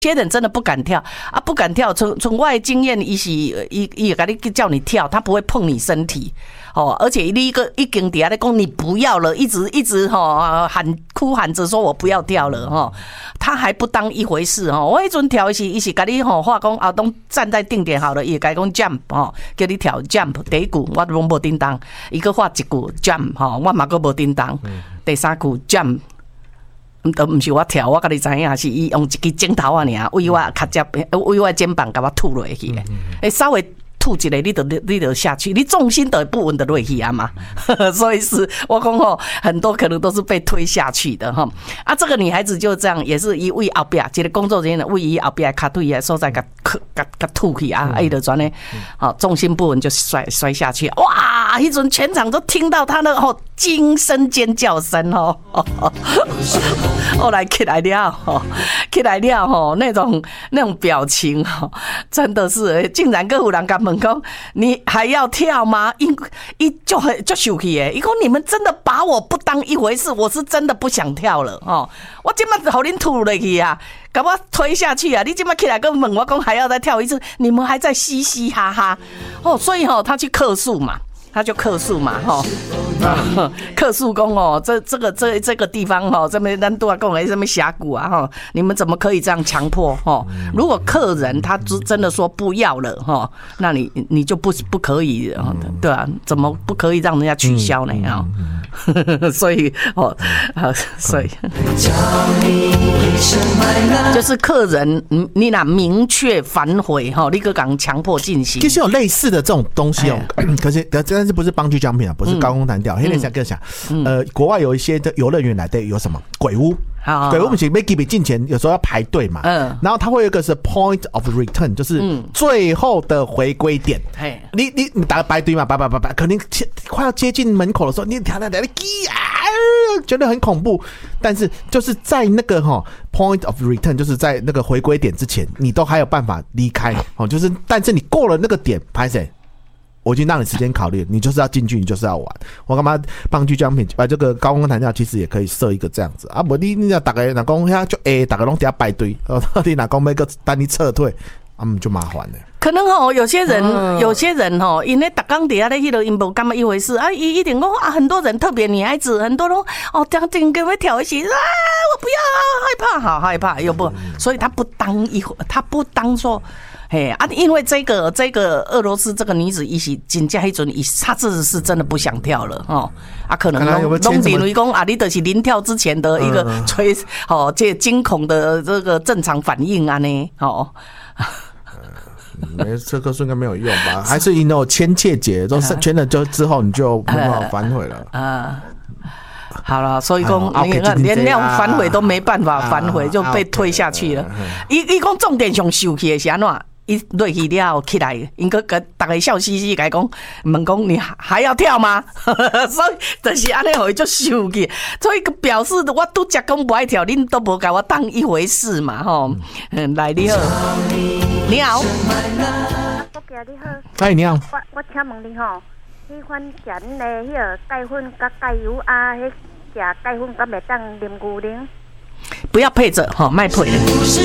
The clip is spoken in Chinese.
些人真的不敢跳啊，不敢跳。从我的经验，伊会叫你跳，他不会碰你身体哦。而且你一经底下在讲你不要了，一直哭喊着说我不要跳了哈，他还不当一回事哈。我迄阵跳伊是甲你话讲啊，都站在定点好了，伊甲你讲 jump 哈，叫你跳 jump 第一句我拢无叮当，伊个画一句 jump 哈，我嘛个无叮当，第三句 jump。都不是我跳，我甲你知影是伊用一支镜头啊，尔为我脚接，为我肩膀甲我吐落去的，稍微吐一个，你就下去，你重心都不稳的落去啊嘛，所以是我讲吼，很多可能都是被推下去的哈。啊，这个女孩子就这样，也是伊为后壁一个工作人员为伊后壁脚腿的所在甲吐去啊，伊就转呢，好重心不稳就摔下去，哇！迄阵全场都听到他的吼惊声尖叫声哦，后来起来了吼，那种表情吼，真的是竟然跟有人甲问讲，你还要跳吗？伊就生气诶，伊讲你们真的把我不当一回事，我是真的不想跳了哦，我今麦互恁吐落去啊，把我推下去啊！你今麦起来跟问我讲还要再跳一次，你们还在嘻嘻哈哈哦，所以他去客诉嘛。他就客诉嘛，客诉讲哦，这个地方这边咱都要讲的什么峡谷啊你们怎么可以这样强迫如果客人他真的说不要了那你就不可以对啊，怎么不可以让人家取消呢所以就是客人你哪明确反悔你个讲强迫进行， 其实有类似的这种东西可是但是不是bungee jumping啊，不是高空弹跳。现在想更想，国外有一些的游乐园来的有什么鬼屋。鬼屋不是没给你进前，有时候要排队嘛。然后它会有一个是 point of return， 就是最后的回归点。你打排队嘛，排，可能快要接近门口的时候，你跳觉得很恐怖。但是就是在那个point of return， 就是在那个回归点之前，你都还有办法离开。就是但是你过了那个点，拍谁？我已经让你时间考虑，你就是要进去，你就是要玩。我干嘛bungee jumping这个高空弹跳其实也可以设一个这样子啊，不你要大家若讲遐就大家拢底下排队，你若讲要个等你撤退，就麻烦了。 可能有些人因为逐工底下咧迄个因无感觉一回事啊，伊一定讲很多人特别女孩子很多都整个会跳一起我不要害怕，好害怕又不，所以他不当说。因为这个俄罗斯这个女子一起真正迄阵，她是真的不想跳了可能拢认为讲你就是临跳之前的一个这惊恐的这个正常反应呢这棵树应该没有用吧？还是有签切结，都签了之后你就没办法反悔了好了，所以讲连那种反悔都没办法反悔，就被推下去了。伊讲重点上受气的是安怎？伊落去了起来，应该跟大家笑嘻嘻，甲伊讲问讲你还要跳吗？所以就是安尼，互伊就受气。所以表示我拄则讲不爱跳，恁都无甲我当一回事嘛来你好，你好， 你好， 嗨你好， 我请问你迄款食恁的迄个钙粉甲钙油啊，迄食钙粉敢会当啉牛奶？ 不要配着卖配的。